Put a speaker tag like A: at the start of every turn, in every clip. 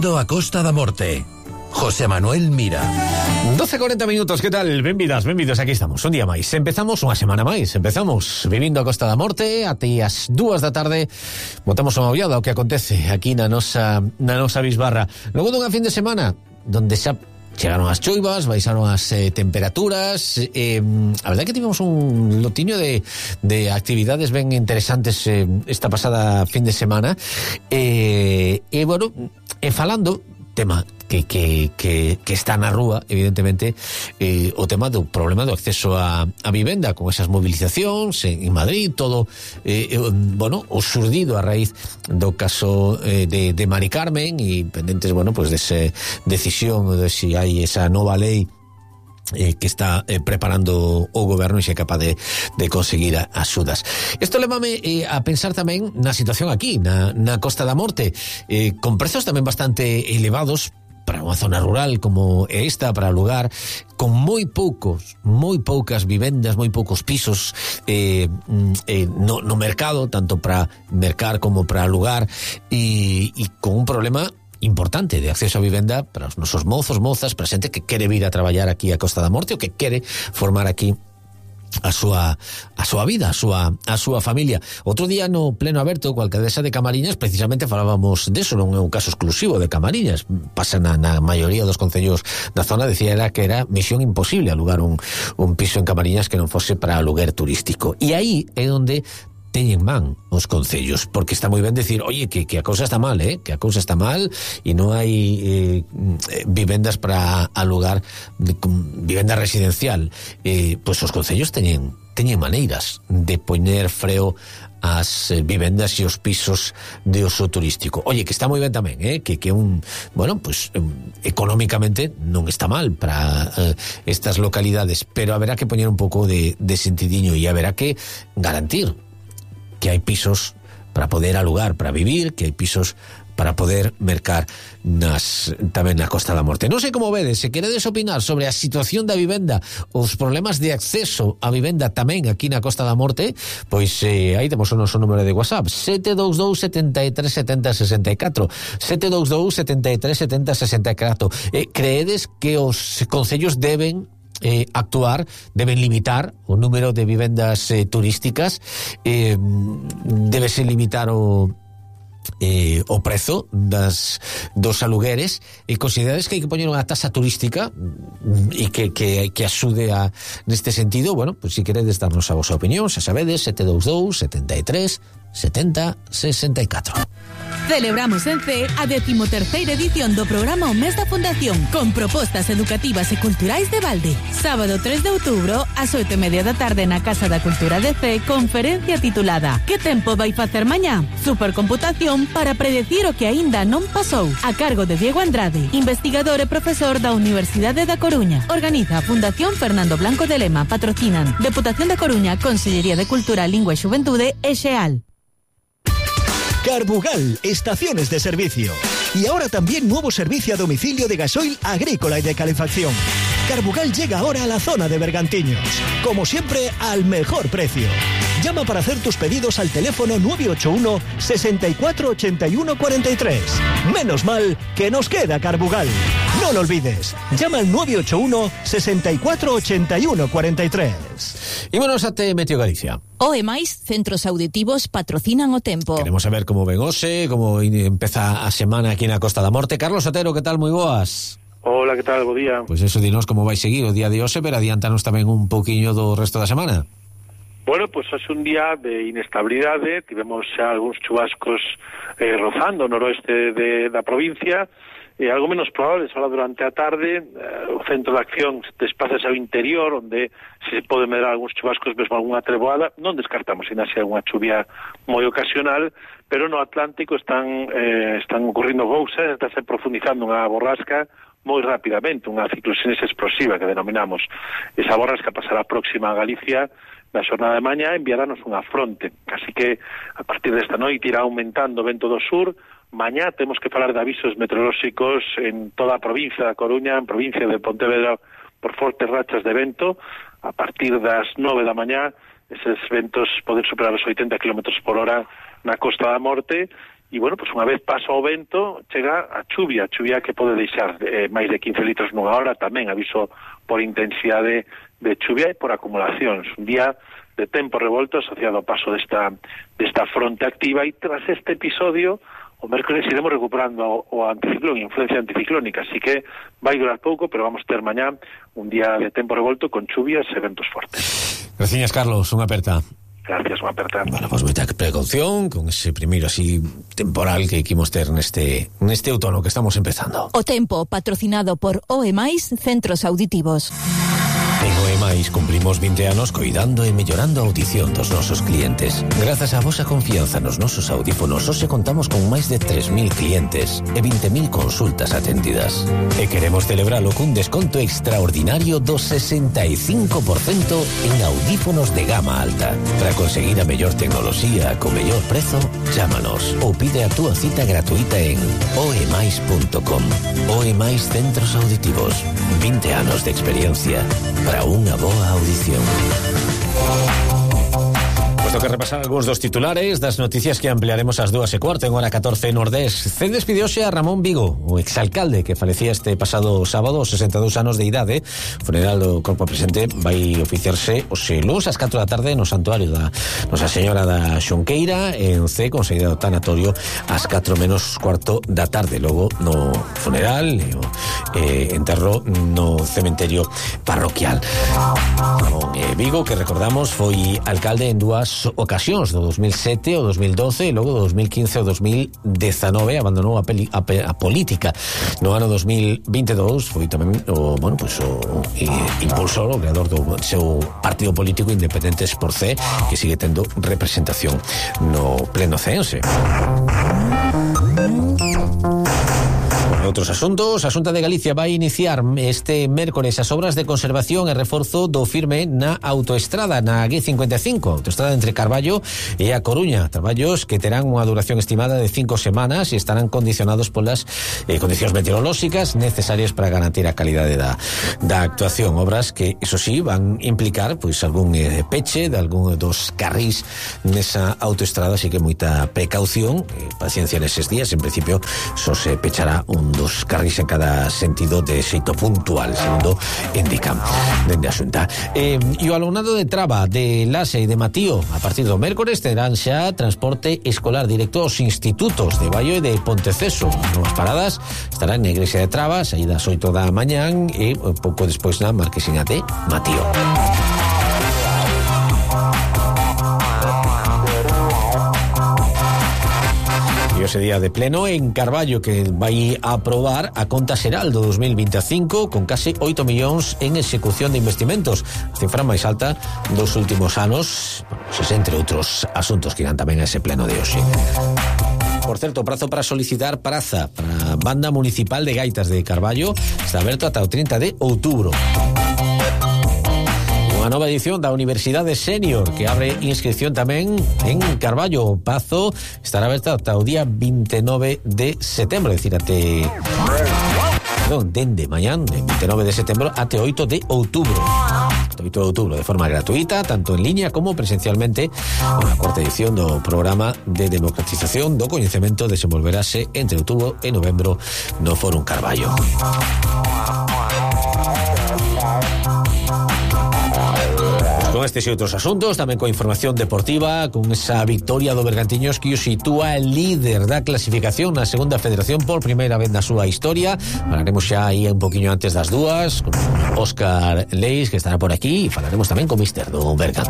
A: Vivindo a Costa da Morte. José Manuel Mira.
B: 12:40 minutos, que tal? Benvidas, aquí estamos, un día máis. Empezamos unha semana máis, empezamos Vivindo a Costa da Morte, até as 2 da tarde botamos unha ollada ao que acontece aquí na nosa bisbarra. Logo dunha fin de semana onde xa chegaron as choivas, baixaron as temperaturas, a verdade é que tivemos un lotiño de actividades ben interesantes esta pasada fin de semana, bueno, falando tema que está na rúa, evidentemente, o tema do problema do acceso a vivenda, con esas movilizacións en Madrid, todo, bueno, o surdido a raíz do caso de Mari Carmen, e pendentes, bueno, pues desa decisión de si hai esa nova lei que está preparando o goberno e se é capaz de conseguir axudas. Isto lévame a pensar tamén na situación aquí, na Costa da Morte, con prezos tamén bastante elevados para unha zona rural como esta, para alugar, con moi poucas vivendas, moi poucos pisos no mercado, tanto para mercar como para alugar, e con un problema importante de acceso a vivenda para os nosos mozos, mozas, para xente que quere vir a traballar aquí a Costa da Morte ou que quere formar aquí a súa vida, a súa familia. Outro día no pleno aberto coa alcaldesa de Camariñas precisamente falábamos deso, non é un caso exclusivo de Camariñas, pasa na maioría dos concellos da zona. Decía ela que era misión imposible alugar un piso en Camariñas que non fose para aluguer turístico, e aí é onde teñen man os concellos, porque está moi ben decir, oye, que a cousa está mal, que a cousa está mal e non hai vivendas para alugar, vivenda residencial, pois os concellos teñen maneiras de poñer freo as vivendas e os pisos de uso turístico. Oye, que está moi ben tamén, que bueno, pues económicamente non está mal para estas localidades, pero haberá que poñer un pouco de sentidiño e haberá que garantir que hai pisos para poder alugar, para vivir, que hai pisos para poder mercar tamén na Costa da Morte. Non sei como vedes, se queredes opinar sobre a situación da vivenda, os problemas de acceso a vivenda tamén aquí na Costa da Morte, pois aí temos o noso número de WhatsApp, 722 73 70 64, 722 73 70 64. Creedes que os concellos deben actuar, deben limitar o número de vivendas turísticas, debese limitar o prezo dos alugueres, e considerades que hai que poñer unha tasa turística e que axude neste sentido? Bueno, pues si queredes darnos a vosa opinión, xa sabedes, 722 73 70 64.
C: Celebramos en CEE a 13ª edición do programa O Mes da Fundación, con propostas educativas e culturais de balde. Sábado 3 de outubro, ás 8:30 da tarde na Casa da Cultura de CEE, conferencia titulada Que tempo vai facer mañá? Supercomputación para predecir o que aínda non pasou, a cargo de Diego Andrade, investigador e profesor da Universidade da Coruña. Organiza a Fundación Fernando Blanco de Lema, patrocinan Deputación da Coruña, Consellería de Cultura, Lingua e Xuventude e XEAL.
D: Carbugal, estaciones de servicio. Y ahora también nuevo servicio a domicilio de gasoil agrícola y de calefacción. Carbugal llega ahora a la zona de Bergantiños. Como siempre, al mejor precio. Llama para hacer tus pedidos al teléfono 981 64 81 43. Menos mal que nos queda Carbugal. No lo olvides. Llama al 981 64 81 43.
B: Ímonos até Meteo Galicia.
C: O e máis, centros auditivos patrocinan o tempo.
B: Queremos saber como ven hoxe, como empeza a semana aquí na Costa da Morte. Carlos Otero, que tal? Moi boas.
E: Hola, que tal? Bo día.
B: Pois eso, dinos como vai seguir o día de hoxe, pero adiantanos tamén un pouquiño do resto da semana.
E: Bueno, pues hoxe un día de inestabilidade, tivemos xa algúns chubascos rozando o noroeste da provincia, algo menos probable será durante a tarde. O centro de acción desplazase ao interior, onde se pode medrar algúns chubascos, mesmo algunha treboada. Non descartamos ainda se algunha chuvia moi ocasional, pero no Atlántico están ocurrindo cousas, está se profundizando unha borrasca moi rapidamente, unha cicloxénese explosiva que denominamos. Esa borrasca pasará próxima a Galicia na xornada de mañá, enviaranos unha fronte, así que a partir desta noite irá aumentando o vento do sur. Mañá temos que falar de avisos meteorolóxicos en toda a provincia da Coruña, en provincia de Pontevedra, por fortes rachas de vento. A partir das 9 da mañá, eses ventos poden superar os 80 km por hora na Costa da Morte, bueno, pois unha vez pasa o vento, chega a chuvia que pode deixar máis de 15 litros nunha hora, tamén aviso por intensidade de chuvia e por acumulacións. Un día de tempo revolto asociado ao paso desta fronte activa, e tras este episodio o mércores iremos recuperando o anticiclón, influencia anticiclónica, así que vai durar pouco, pero vamos ter mañá un día de tempo revolto con chuvias e ventos fortes.
B: Gracias, Carlos, unha aperta.
E: Gracias, unha aperta.
B: Bueno, pues moita precaución con ese primeiro así temporal que quimos ter neste outono que estamos empezando.
F: O tempo patrocinado por OE+, Centros Auditivos.
B: En OE+ cumplimos 20 anos coidando e mellorando a audición dos nosos clientes. Grazas á vosa confianza nos nosos audífonos, hoxe contamos con máis de 3.000 clientes e 20.000 consultas atendidas. E queremos celebralo cun desconto extraordinario do 65% en audífonos de gama alta. Para conseguir a mellor tecnoloxía co mellor prezo, chámanos ou pide a túa cita gratuita en oemais.com. OE+ Centros Auditivos. 20 anos de experiencia para unha boa audición. Puesto que repasar algúns dos titulares das noticias que ampliaremos ás 2:15 en hora 14 Nordés. CEL despediuse a Ramón Vigo, o exalcalde que falecía este pasado sábado aos 62 anos de idade. O funeral do corpo presente vai oficiarse os luns ás 4 da tarde no santuario da Nosa Señora da Xunqueira en C, con saída do tanatorio ás 4 menos cuarto da tarde. Logo no funeral enterro no cementerio parroquial. Ramón Vigo, que recordamos foi alcalde en dúas ocasións, do 2007 ao 2012 e logo do 2015 ao 2019 abandonou a política. No ano 2022 foi tamén o impulsor, o creador do seu partido político Independentes por C, que sigue tendo representación no pleno ceense. Outros asuntos, a Xunta de Galicia vai iniciar este mércores as obras de conservación e reforzo do firme na autoestrada, na G55, autoestrada entre Carballo e A Coruña. Traballos que terán unha duración estimada de 5 semanas e estarán condicionados polas condicións meteorolóxicas necesarias para garantir a calidade da actuación. Obras que, iso sí, van implicar pois algún peche de algún dos carrís nesa autoestrada, así que moita precaución e paciencia neses días. En principio, só se pechará un dos carrís en cada sentido de xeito puntual, segundo indican dende a Xunta. E o alumnado de Traba, de Lase e de Matío, a partir do mércores terán xa transporte escolar directo aos institutos de Baio e de Ponteceso. Novas paradas estarán na igrexa de Traba, saída ás 8 da mañán e pouco despois na marquesina de Matío. Ese día de pleno en Carballo, que vai a aprobar a conta xeral do 2025 con case 8 millóns en execución de investimentos, a cifra máis alta dos últimos anos, entre outros asuntos que irán tamén a ese pleno de hoxe. Por certo, o prazo para solicitar praza para a Banda Municipal de Gaitas de Carballo está aberto ata o 30 de outubro. Unha nova edición da Universidade Senior que abre inscripción tamén en Carballo. O prazo estará aberto ata o día 29 de setembro, é dicir, dende mañán, 29 de setembro até 8 de outubro. 8 de outubro, de forma gratuita, tanto en línea como presencialmente. A cuarta edición do programa de democratización do coñecemento desenvolverase entre outubro e novembro no Fórum Carballo. Con estes e outros asuntos, tamén coa información deportiva, con esa victoria do Bergantiños que o sitúa el líder da clasificación na segunda federación por primeira vez na súa historia. Falaremos xa aí un poquinho antes das 2 con Óscar Leis, que estará por aquí, e falaremos tamén con Mister do Bergan.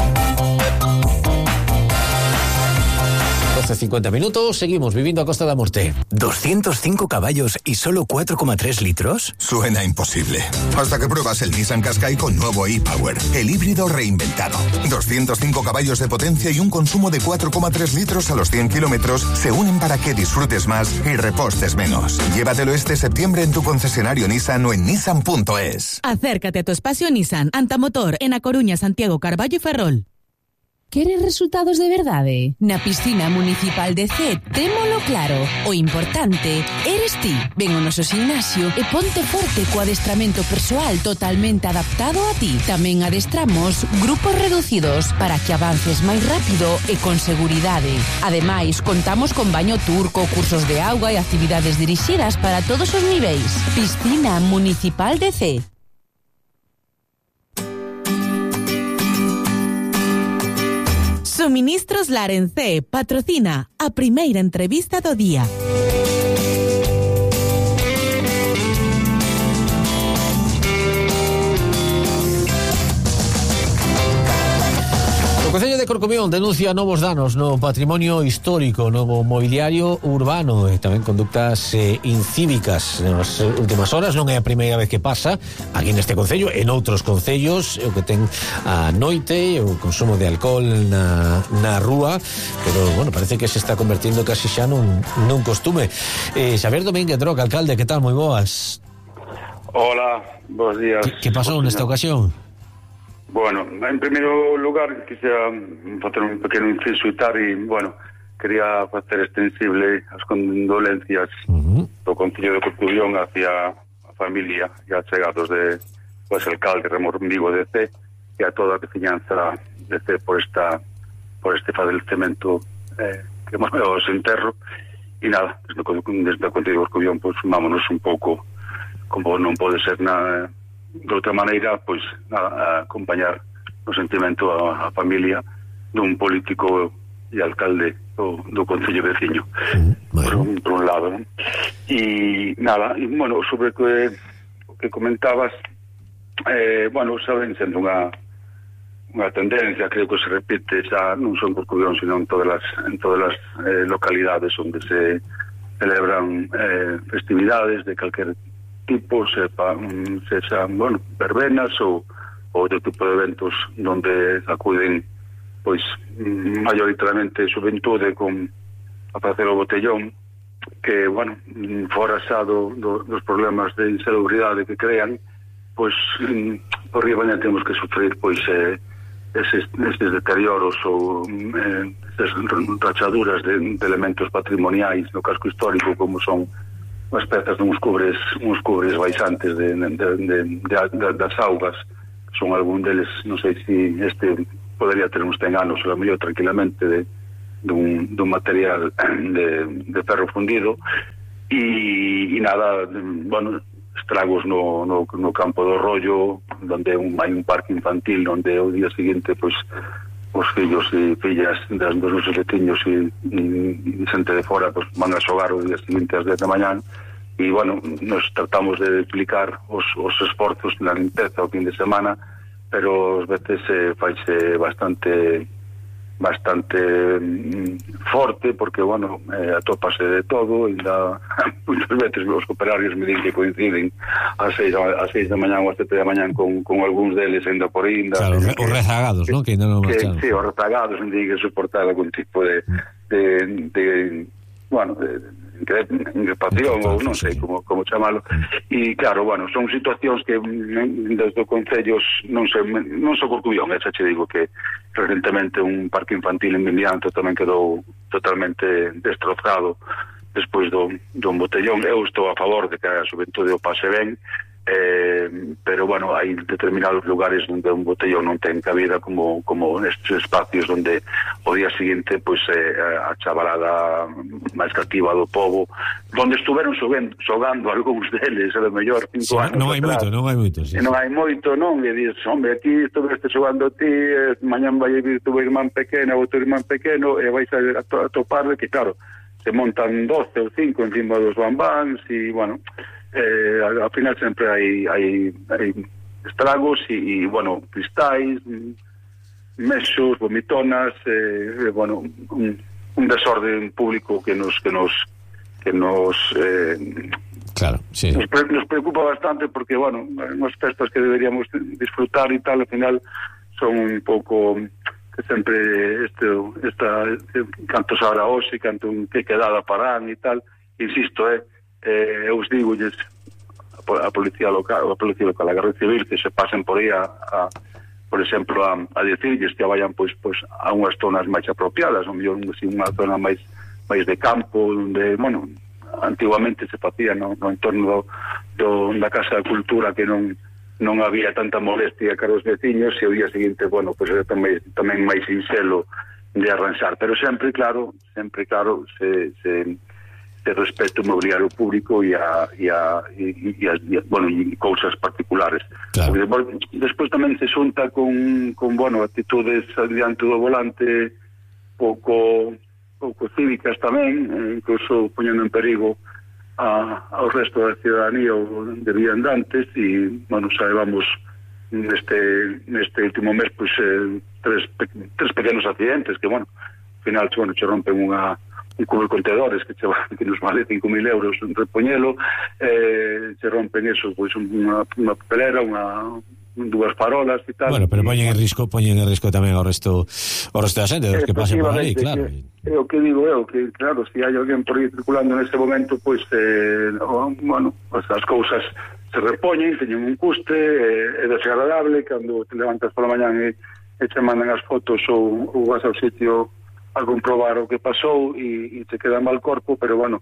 B: 50 minutos, seguimos vivindo a Costa da Morte.
G: ¿205 caballos y solo 4,3 litros?
H: Suena imposible. Hasta que pruebas el Nissan Qashqai con nuevo e-Power, el híbrido reinventado. 205 caballos de potencia y un consumo de 4,3 litros a los 100 kilómetros se unen para que disfrutes más y repostes menos. Llévatelo este septiembre en tu concesionario Nissan o en nissan.es.
C: Acércate a tu espacio Nissan Antamotor en A Coruña, Santiago, Carballo y Ferrol. Queres resultados de verdade? Na piscina municipal de Cee, témolo claro. O importante eres ti. Ven ao noso gimnasio e ponte forte co adestramento persoal totalmente adaptado a ti. Tamén adestramos grupos reducidos para que avances máis rápido e con seguridade. Ademais, contamos con baño turco, cursos de auga e actividades dirixidas para todos os niveis. Piscina municipal de Cee. Suministros Larencé patrocina a primeira entrevista do día.
B: O Concello de Corcomión denuncia novos danos no patrimonio histórico, no mobiliario urbano e tamén conductas incívicas nas últimas horas. Non é a primeira vez que pasa aquí neste concello, en outros concellos, o que ten a noite, o consumo de alcohol na rúa, pero, bueno, parece que se está convertindo casi xa nun costume. Xavier Domínguez Droga, alcalde, que tal? Moi boas.
I: Hola, bons días.
B: Que pasou nesta ocasión?
I: Bueno, en primeiro lugar quisiera facer un pequeno inciso e, bueno, quería facer extensible as condolencias do Concello de Corcubión hacia a familia e a chegados de alcalde Ramón Vigo de Cee e a toda a veciñanza de Cee por este falecemento que hemos dado ese enterro e nada, desde o Concello de Corcubión pues vámonos un pouco, como non pode ser nada de outra maneira, pois nada, acompañar o sentimento a familia dun político e alcalde do Concello veciño, por un lado, ¿no? E nada, bueno, sobre o que comentabas, bueno, saben, sendo unha tendencia, creo que se repite xa non só en Corcubión, sino en todas as localidades onde se celebran festividades de calquer tipo, sexan, bueno, verbenas ou outro tipo de eventos donde acuden pois maioritariamente xuventude a facer o botellón, que, bueno, fora xa dos problemas de insalubridade que crean, pois por riba temos que sufrir pois estes deterioros ou esas rachaduras de elementos patrimoniais no casco histórico, como son as pezas duns cubres baixantes das augas. Son algún deles, non sei se este podería ter uns 100 anos, ou a mellor tranquilamente, dun material de ferro fundido, e nada, bueno, estragos no campo do Rollo, onde hai un parque infantil, onde o día seguinte, pois, os fillos e fillas dos nosos veciños e xente de fora pues, van a xogar o día seguinte ás 10 da mañán e, bueno, nos tratamos de duplicar os esforzos na limpeza o fin de semana, pero as veces faise bastante forte, porque, bueno, atópase de todo, e muitas veces os operarios me din que coinciden ás 6 da mañán ou ás 7 da mañán con algúns deles ainda por ainda.
B: Claro, os rezagados, non? Que ainda non marcharon.
I: Sí, os rezagados, non digo que soportar algún tipo de bueno, increpación ou non sei como chamalo. E claro, bueno, son situacións que desde o Concellos non só Corcubión, xa che digo que recentemente un parque infantil en Vimianto tamén quedou totalmente destrozado despois do botellón. Eu estou a favor de que a xuventude o pase ben, pero bueno, hai determinados lugares onde un botellón non ten cabida, como nestes espacios onde o día seguinte pois a chavalada máis cativa do pobo, onde estuveron xogando algúns deles, a lo mellor 5 anos.
B: Non hai moito, sí.
I: Non hai moito, non? E dices, hombre, aquí estuveste xogando ti, mañán vai vir tu irmán pequeno ou tu irmán pequeno e vais a toparle que, claro, se montan 12 ou 5 encima dos bambáns e, bueno, ao final sempre hai estragos e, bueno, cristais, mexos, vomitonas, bueno, un desorden público que nos
B: claro, sí.
I: Nos preocupa bastante porque, bueno, as festas que deberíamos disfrutar e tal, ao final son un pouco que sempre canto sabrá hoxe, canto que quedada parán e tal. Insisto, eu os digolles a policía local, a Garda Civil, que se pasen por aí a por exemplo, a decirles que vayan pois a unhas zonas máis apropiadas, ou mellor unha zona máis de campo, onde, bueno, antiguamente se facía no entorno da Casa da Cultura, que non había tanta molestia cara os veciños, e o día seguinte, bueno, pois era tamén máis sinxelo de arranxar, pero sempre claro, se respeto o mobiliario público e cousas particulares.
B: Claro.
I: Despois tamén se xunta con bueno, actitudes diante do volante pouco cívicas tamén, incluso poñendo en perigo ao resto da ciudadanía ou de viandantes, e, bueno, sabemos neste último mes pois tres pequenos accidentes que, bueno, ao final, bueno, se rompen un cubo de contedores que nos vale 5.000 euros repoñelo, se rompen eso, pois unha papelera, dúas farolas e tal.
B: Bueno, pero poñen en risco tamén ao resto da xente, dos que pasen por ali, claro.
I: O que digo eu, que claro, se hai alguén por aí circulando neste momento, pois, bueno, as cousas se repoñen, teñen un custe, é desagradable cando te levantas pola mañán e te mandan as fotos ou vas ao sitio a comprobar o que pasou e te queda mal corpo, pero bueno,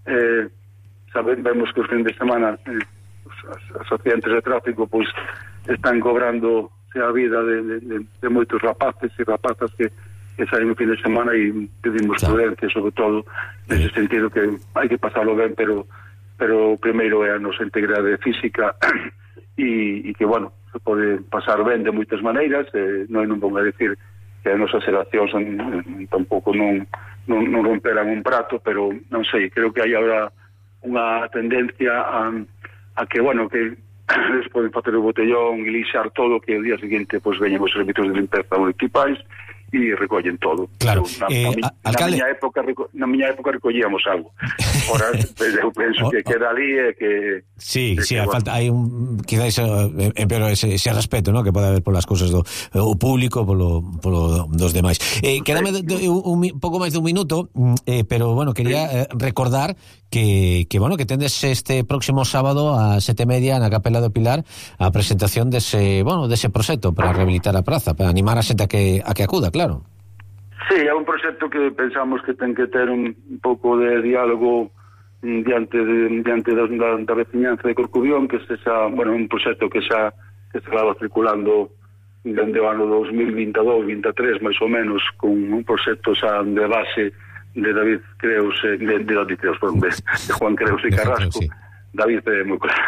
I: vemos que os fin de semana os accidentes de tráfico pois están cobrando a vida de moitos rapaces e rapazas que saen o fin de semana, e pedimos prudencia, sobre todo nese sentido, que hai que pasarlo ben, pero primeiro é a nosa integridade física e que, bueno, se pode pasar ben de moitas maneiras, non vou a decir que as nosas xeracións tampouco non romperan un prato, pero non sei, creo que hai agora unha tendencia a que, bueno, que eles poden facer o botellón e lixar todo, que o día seguinte pois veñen os servicios de limpeza municipais e recollen todo.
B: Claro.
I: Alcalde, na miña época recollíamos algo. Ahora eu penso que queda ali e que
B: sí, falta, hai un quizás pero ese respeto, ¿no?, que pode haber polas cousas do público, polo dos demais. Quédame un pouco máis de un minuto, pero bueno, quería recordar que bueno, que tendes este próximo sábado a 7:30 na Capela do Pilar a presentación dese proxecto para rehabilitar a praza, para animar a xente a que acuda, claro.
I: Sí, é un proxecto que pensamos que ten que ter un pouco de diálogo diante da veciñanza de Corcubión, que un proxecto que xa se estaba circulando dende o ano 2022-23 máis ou menos, con un proxecto xa de base de David Creus, de Juan Creus e Carrasco. David é moi claro.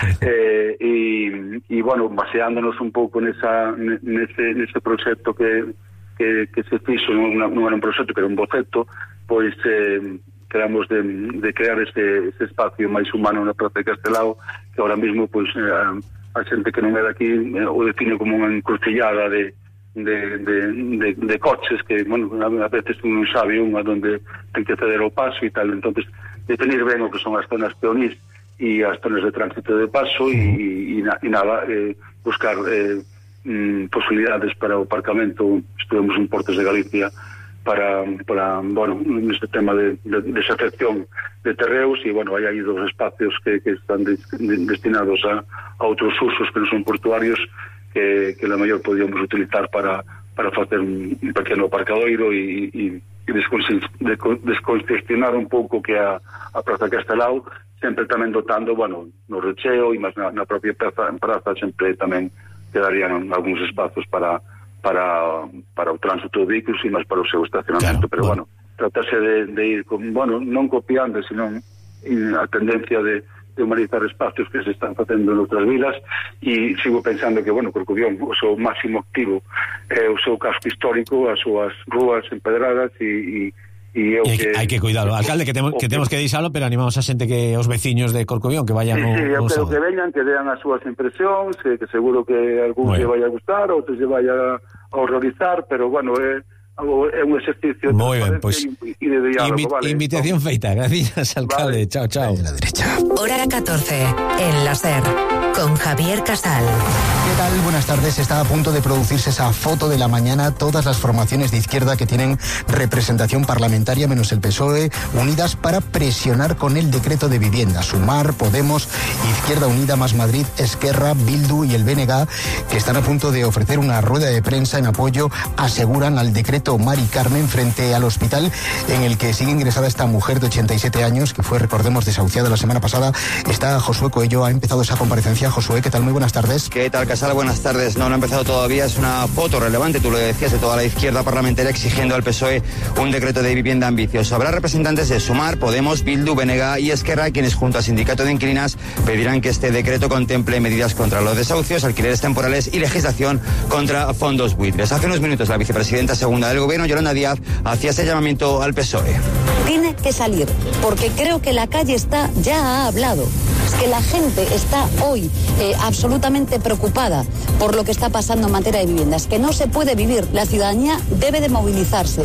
I: E bueno, baseándonos un pouco nese proxecto que se fixo, non era un proxecto, que era un boceto, pois queramos de crear este espacio máis humano na Praza de Castelao, que ahora mesmo pois a xente que non é daqui o define como unha encrucillada de coches que, bueno, a veces non sabe unha onde ten que ceder o paso e tal. Entonces, definir ben o que son as zonas peonís e as zonas de tránsito de paso e buscar posibilidades para o aparcamento. Estuvemos en Portos de Galicia para bueno, neste tema de desafección de terreos, e bueno, hai dos espacios que están destinados a outros usos que non son portuarios, que la maior podíamos utilizar para facer un pequeno aparcadoiro e descongestionar un pouco que a Praza Castelao, sempre tamén dotando, bueno, no recheo e máis na propia praza sempre tamén quedarían algúns espazos para o tránsito de vehículos e máis para o seu estacionamento, claro, pero bueno, tratase de ir non copiando, sino a tendencia de humanizar espacios que se están facendo en outras vilas, e sigo pensando que, bueno, Corcubión, o seu máximo activo é o seu casco histórico, as súas rúas empedradas e
B: hai que cuidalo. Alcalde, que temos que deixalo, pero animamos a xente, que os veciños de Corcubión que vayan
I: eu creo que veñan, que dean as súas impresións, que seguro que algún lle vai a gustar, outros lle vai a horrorizar, pero bueno, é un exercicio de diálogo, vale.
B: Invitación feita. Gracias, alcalde. Vale. Chao.
J: Hora 14 en la SER. con Javier Casal.
K: ¿Qué tal? Buenas tardes. Está a punto de producirse esa foto de la mañana. Todas las formaciones de izquierda que tienen representación parlamentaria, menos el PSOE, unidas para presionar con el decreto de vivienda. Sumar, Podemos, Izquierda Unida, Más Madrid, Esquerra, Bildu y el BNG, que están a punto de ofrecer una rueda de prensa en apoyo, aseguran, al decreto Mari Carmen frente al hospital en el que sigue ingresada esta mujer de 87 años, que fue, recordemos, desahuciada la semana pasada. Está Josué Coello, ha empezado esa comparecencia. Josué, ¿qué tal? Muy buenas tardes.
L: ¿Qué tal, Casal? Buenas tardes. No ha empezado todavía, es una foto relevante, tú lo decías, de toda la izquierda parlamentaria exigiendo al PSOE un decreto de vivienda ambicioso. Habrá representantes de Sumar, Podemos, Bildu, BNG y Esquerra, quienes junto al Sindicato de Inquilinas pedirán que este decreto contemple medidas contra los desahucios, alquileres temporales y legislación contra fondos buitres. Hace unos minutos la vicepresidenta segunda del Gobierno, Yolanda Díaz, hacía ese llamamiento al PSOE.
M: Tiene que salir, porque creo que la calle ya ha hablado. Es que la gente está hoy absolutamente preocupada por lo que está pasando en materia de viviendas, que no se puede vivir. La ciudadanía debe de movilizarse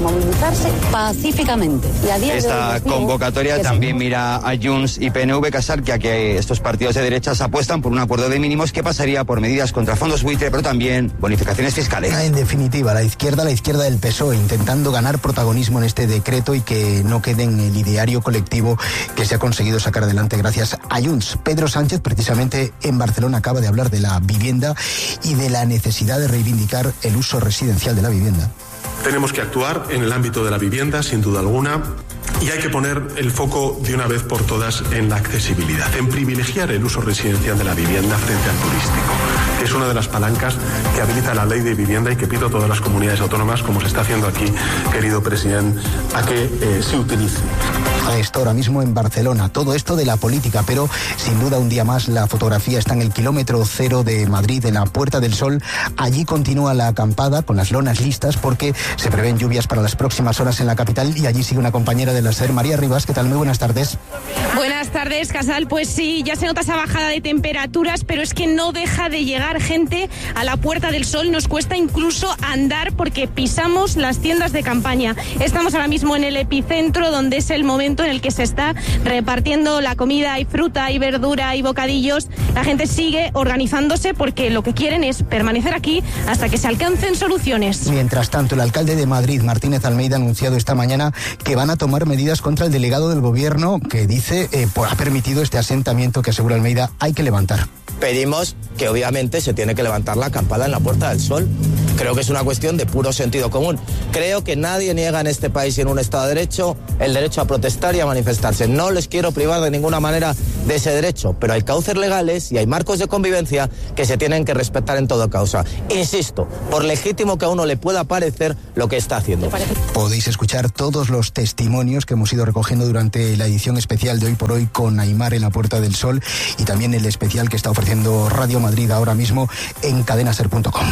M: pacíficamente. Y a día
L: Esta
M: de hoy
L: convocatoria también mira a Junts y PNV, Casal, ya que estos partidos de derechas apuestan por un acuerdo de mínimos que pasaría por medidas contra fondos buitre, pero también bonificaciones fiscales.
K: En definitiva, la izquierda del PSOE, intentando ganar protagonismo en este decreto y que no quede en el ideario colectivo que se ha conseguido sacar adelante gracias a Junts. Pedro Sánchez, precisamente en Barcelona, acaba de hablar de la vivienda y de la necesidad de reivindicar el uso residencial de la vivienda.
N: Tenemos que actuar en el ámbito de la vivienda, sin duda alguna, y hay que poner el foco de una vez por todas en la accesibilidad, en privilegiar el uso residencial de la vivienda frente al turístico. Es una de las palancas que habilita la ley de vivienda y que pido a todas las comunidades autónomas, como se está haciendo aquí, querido presidente, a que se utilice.
K: Esto ahora mismo en Barcelona, todo esto de la política, pero sin duda un día más la fotografía está en el kilómetro 0 de Madrid, en la Puerta del Sol. Allí continúa la acampada con las lonas listas porque se prevén lluvias para las próximas horas en la capital y allí sigue una compañera de la SER, María Rivas. ¿Qué tal? Muy buenas tardes.
O: Buenas tardes, Casal. Pues sí, ya se nota esa bajada de temperaturas, pero es que no deja de llegar gente a la Puerta del Sol. Nos cuesta incluso andar porque pisamos las tiendas de campaña. Estamos ahora mismo en el epicentro, donde es el momento en el que se está repartiendo la comida y fruta y verdura y bocadillos. La gente sigue organizándose porque lo que quieren es permanecer aquí hasta que se alcancen soluciones.
K: Mientras tanto, el alcalde de Madrid, Martínez Almeida, ha anunciado esta mañana que van a tomar medidas contra el delegado del gobierno que dice ha permitido este asentamiento que, asegura Almeida, hay que levantar.
P: Pedimos que obviamente se tiene que levantar la acampada en la Puerta del Sol. Creo que es una cuestión de puro sentido común. Creo que nadie niega en este país y en un Estado de Derecho el derecho a protestar y a manifestarse. No les quiero privar de ninguna manera de ese derecho, pero hay cauces legales y hay marcos de convivencia que se tienen que respetar en toda causa. Insisto, por legítimo que a uno le pueda parecer lo que está haciendo.
K: Podéis escuchar todos los testimonios que hemos ido recogiendo durante la edición especial de Hoy por Hoy con Aimar en la Puerta del Sol y también el especial que está ofreciendo Radio Madrid ahora mismo en cadenaser.com.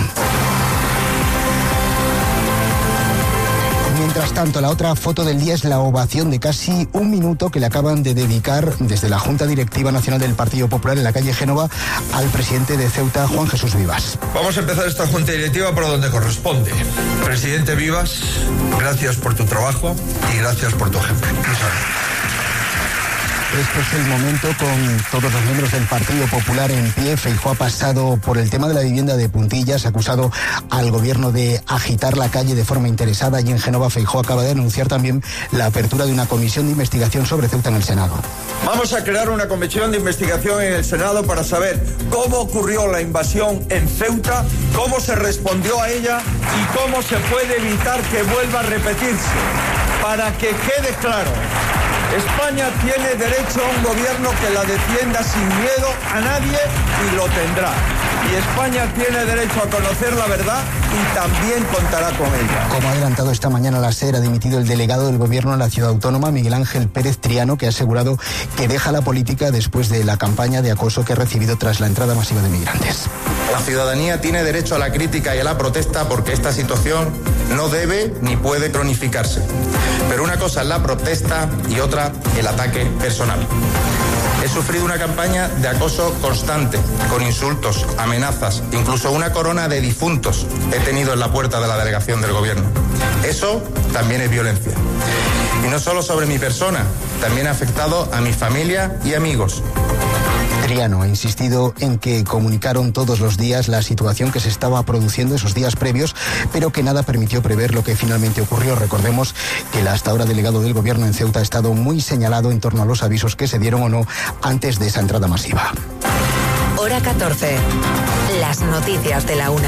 K: Mientras tanto, la otra foto del día es la ovación de casi un minuto que le acaban de dedicar desde la Junta Directiva Nacional del Partido Popular en la calle Génova al presidente de Ceuta, Juan Jesús Vivas.
Q: Vamos a empezar esta Junta Directiva por donde corresponde. Presidente Vivas, gracias por tu trabajo y gracias por tu ejemplo.
K: Este es el momento con todos los miembros del Partido Popular en pie. Feijóo ha pasado por el tema de la vivienda de puntillas, ha acusado al gobierno de agitar la calle de forma interesada y en Génova Feijóo acaba de anunciar también la apertura de una comisión de investigación sobre Ceuta en el Senado.
Q: Vamos a crear una comisión de investigación en el Senado para saber cómo ocurrió la invasión en Ceuta, cómo se respondió a ella y cómo se puede evitar que vuelva a repetirse. Para que quede claro, España tiene derecho a un gobierno que la defienda sin miedo a nadie y lo tendrá. Y España tiene derecho a conocer la verdad y también contará con ella.
K: Como ha adelantado esta mañana la SER, ha dimitido el delegado del gobierno en la ciudad autónoma, Miguel Ángel Pérez Triano, que ha asegurado que deja la política después de la campaña de acoso que ha recibido tras la entrada masiva de migrantes.
R: La ciudadanía tiene derecho a la crítica y a la protesta porque esta situación no debe ni puede cronificarse. Pero una cosa es la protesta y otra el ataque personal. He sufrido una campaña de acoso constante, con insultos, amenazas, incluso una corona de difuntos he tenido en la puerta de la delegación del gobierno. Eso también es violencia. Y no solo sobre mi persona, también ha afectado a mi familia y amigos.
K: Triano ha insistido en que comunicaron todos los días la situación que se estaba produciendo esos días previos, pero que nada permitió prever lo que finalmente ocurrió. Recordemos que el hasta ahora delegado del gobierno en Ceuta ha estado muy señalado en torno a los avisos que se dieron o no antes de esa entrada masiva.
J: Hora 14. Las noticias de la 1.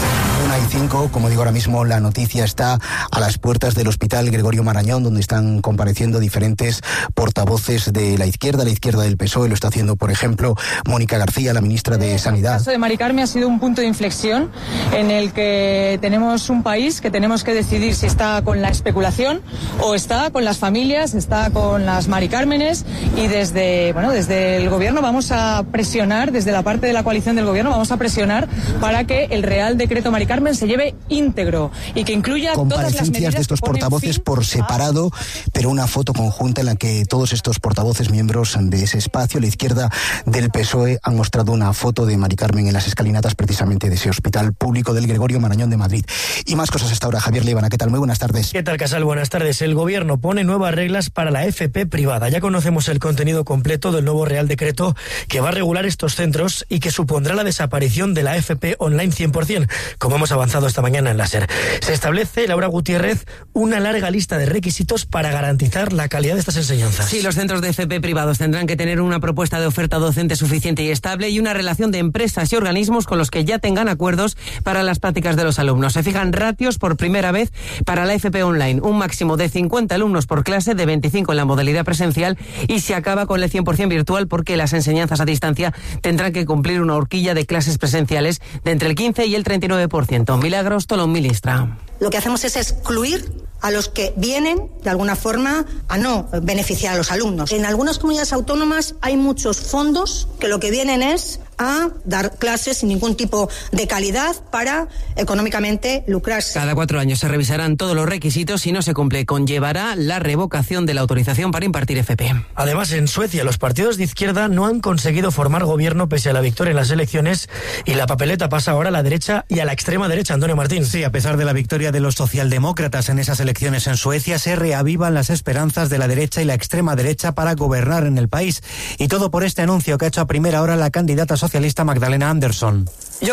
K: 1:05, como digo ahora mismo, la noticia está a las puertas del Hospital Gregorio Marañón, donde están compareciendo diferentes portavoces de la izquierda del PSOE. Lo está haciendo, por ejemplo, Mónica García, la ministra de Sanidad.
S: El caso de Mari Carmen ha sido un punto de inflexión en el que tenemos un país que tenemos que decidir si está con la especulación o está con las familias, está con las Mari Cármenes, y desde el gobierno vamos a presionar, desde la parte de la coalición del gobierno vamos a presionar para que el Real Decreto Mari Carmen se lleve íntegro y que incluya todas las medidas
K: de estos portavoces por separado, pero una foto conjunta en la que todos estos portavoces, miembros de ese espacio, la izquierda del PSOE, han mostrado una foto de Mari Carmen en las escalinatas precisamente de ese hospital público del Gregorio Marañón de Madrid. Y más cosas hasta ahora. Javier Leibana, ¿qué tal? Muy buenas tardes.
T: ¿Qué tal, Casal? Buenas tardes. El gobierno pone nuevas reglas para la FP privada. Ya conocemos el contenido completo del nuevo Real Decreto que va a regular estos centros y que supondrá la desaparición de la FP online 100%, como hemos avanzado esta mañana en la SER. Se establece, Laura Gutiérrez, una larga lista de requisitos para garantizar la calidad de estas enseñanzas.
U: Sí, los centros de FP privados tendrán que tener una propuesta de oferta docente suficiente y estable y una relación de empresas y organismos con los que ya tengan acuerdos para las prácticas de los alumnos. Se fijan ratios por primera vez para la FP online, un máximo de 50 alumnos por clase, de 25 en la modalidad presencial, y se acaba con el 100% virtual porque las enseñanzas a distancia tendrán que cumplir una horquilla de clases presenciales de entre el 15 y el 39%. Milagros Tolón, ministra.
V: Lo que hacemos es excluir a los que vienen, de alguna forma, a no beneficiar a los alumnos. En algunas comunidades autónomas hay muchos fondos que lo que vienen es a dar clases sin ningún tipo de calidad para económicamente lucrarse.
U: Cada 4 años se revisarán todos los requisitos. Si no se cumple, conllevará la revocación de la autorización para impartir FP.
T: Además, en Suecia, los partidos de izquierda no han conseguido formar gobierno pese a la victoria en las elecciones, y la papeleta pasa ahora a la derecha y a la extrema derecha. Antonio Martín.
W: Sí, a pesar de la victoria de los socialdemócratas en esas elecciones en Suecia, se reavivan las esperanzas de la derecha y la extrema derecha para gobernar en el país. Y todo por este anuncio que ha hecho a primera hora la candidata socialista Magdalena Andersson.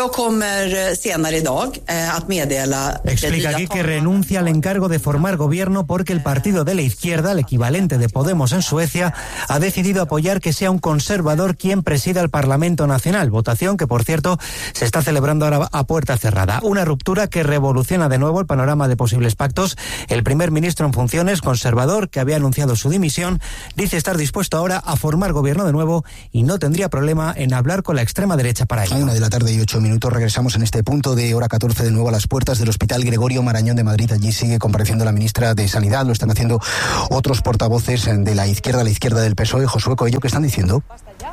W: Explica aquí que renuncia al encargo de formar gobierno porque el partido de la izquierda, el equivalente de Podemos en Suecia, ha decidido apoyar que sea un conservador quien presida el Parlamento Nacional, votación que, por cierto, se está celebrando ahora a puerta cerrada. Una ruptura que revoluciona de nuevo el panorama de posibles pactos. El primer ministro en funciones, conservador, que había anunciado su dimisión, dice estar dispuesto ahora a formar gobierno de nuevo y no tendría problema en hablar con la extrema derecha para ello.
K: A 1:08 p.m. regresamos en este punto de hora 14 de nuevo a las puertas del Hospital Gregorio Marañón de Madrid. Allí sigue compareciendo la ministra de Sanidad. Lo están haciendo otros portavoces de la izquierda del PSOE. Josué Coello, ¿qué están diciendo?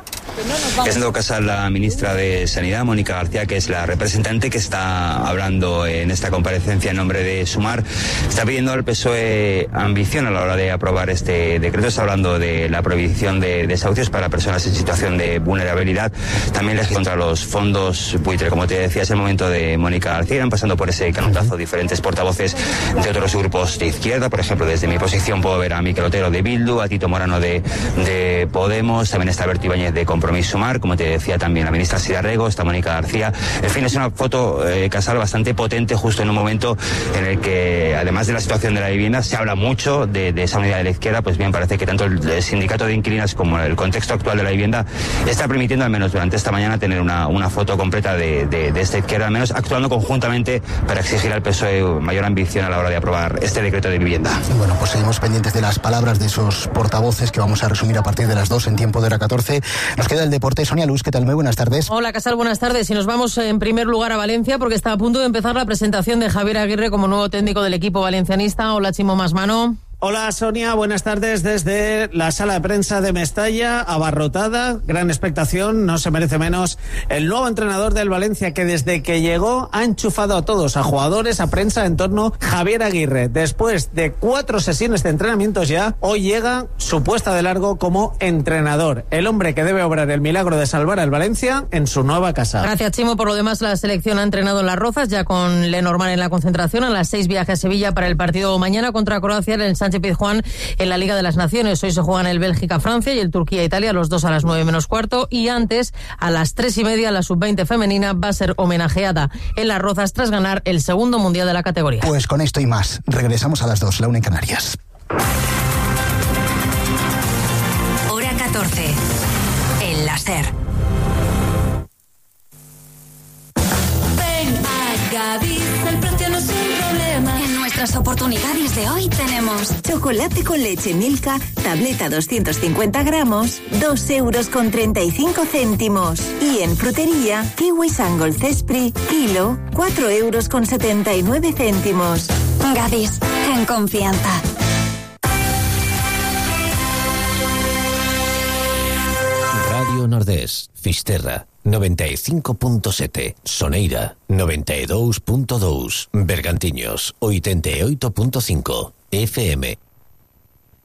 X: Haciendo caso a la ministra de Sanidad, Mónica García, que es la representante que está hablando en esta comparecencia en nombre de Sumar, está pidiendo al PSOE ambición a la hora de aprobar este decreto. Está hablando de la prohibición de desahucios para personas en situación de vulnerabilidad. También les contra los fondos buitre. Como te decía, es el momento de Mónica García. Irán pasando por ese canotazo diferentes portavoces de otros grupos de izquierda. Por ejemplo, desde mi posición puedo ver a Miquel Otero de Bildu, a Tito Morano de Podemos, también está Berto Ibáñez de Compromís Sumar, como te decía también la ministra Sira Rego, está Mónica García. En fin, es una foto, Casal, bastante potente justo en un momento en el que, además de la situación de la vivienda, se habla mucho de esa unidad de la izquierda. Pues bien, parece que tanto el sindicato de inquilinas como el contexto actual de la vivienda está permitiendo, al menos durante esta mañana, tener una foto completa de esta izquierda, al menos actuando conjuntamente para exigir al PSOE mayor ambición a la hora de aprobar este decreto de vivienda.
K: Bueno, pues seguimos pendientes de las palabras de esos portavoces que vamos a resumir a partir de las 2 en tiempo de hora 14. Nos queda el deporte. Sonia Luz, ¿qué tal? Muy buenas tardes.
Y: Hola, Casal, buenas tardes. Y nos vamos en primer lugar a Valencia porque está a punto de empezar la presentación de Javier Aguirre como nuevo técnico del equipo valencianista. Hola, Chimo Masmano.
Z: Hola, Sonia, buenas tardes desde la sala de prensa de Mestalla, abarrotada, gran expectación, no se merece menos el nuevo entrenador del Valencia, que desde que llegó ha enchufado a todos, a jugadores, a prensa, en torno a Javier Aguirre. Después de 4 sesiones de entrenamientos ya, hoy llega su puesta de largo como entrenador, el hombre que debe obrar el milagro de salvar al Valencia en su nueva casa.
Y: Gracias, Chimo. Por lo demás, la selección ha entrenado en Las Rozas, ya con Lenormand en la concentración. A las 6 viaje a Sevilla para el partido mañana contra Croacia en el Sánchez Sánchez-Pizjuán en la Liga de las Naciones. Hoy se juegan el Bélgica-Francia y el Turquía-Italia, los dos a las 9:15, y antes, a las 3:30, la sub-20 femenina va a ser homenajeada en Las Rozas tras ganar el segundo mundial de la categoría.
K: Pues con esto y más, regresamos a las 2, la 1 en Canarias.
J: Hora 14. El láser.
A: Ven a Gadis, el precio no es un problema.
J: En nuestras oportunidades de hoy tenemos chocolate con leche Milka, tableta 250 gramos, 2,35 €. Y en frutería, kiwi Sangol Cespri, kilo, 4,79 €. Gadis, en confianza.
B: Radio Nordés, Fisterra, 95.7, Soneira, 92.2, Bergantiños, 88.5, FM.